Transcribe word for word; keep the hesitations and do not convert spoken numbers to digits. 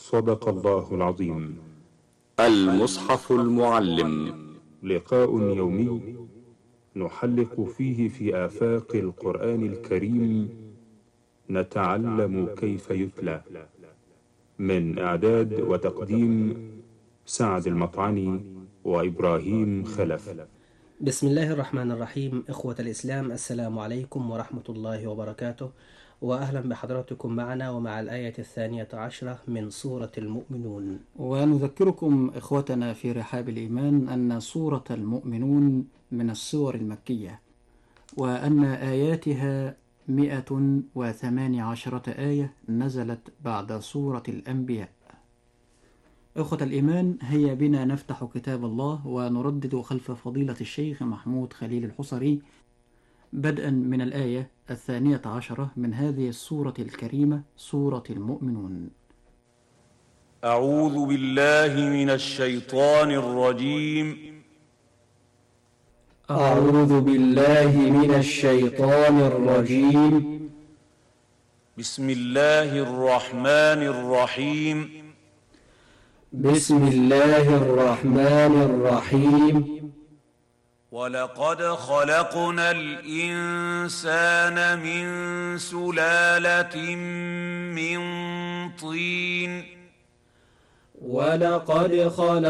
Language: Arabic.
صدق الله العظيم. المصحف المعلم، لقاء يومي نحلق فيه في آفاق القرآن الكريم، نتعلم كيف يتلى. من إعداد وتقديم سعد المطعني وإبراهيم خلف. بسم الله الرحمن الرحيم. إخوة الإسلام، السلام عليكم ورحمة الله وبركاته، وأهلا بحضراتكم معنا ومع الآية الثانية عشرة من سورة المؤمنون. ونذكركم إخوتنا في رحاب الإيمان أن سورة المؤمنون من السور المكية، وأن آياتها مئة وثمان عشرة آية نزلت بعد سورة الأنبياء. إخوة الإيمان، هيا بنا نفتح كتاب الله ونردد خلف فضيلة الشيخ محمود خليل الحصري بدءا من الآية الثانية عشرة من هذه السورة الكريمة، سورة المؤمنون. أعوذ بالله من الشيطان الرجيم. أعوذ بالله من الشيطان الرجيم. بسم الله الرحمن الرحيم. بسم الله الرحمن الرحيم. ولقد خلقنا الإنسان من سلالة من طين. ولقد خلقنا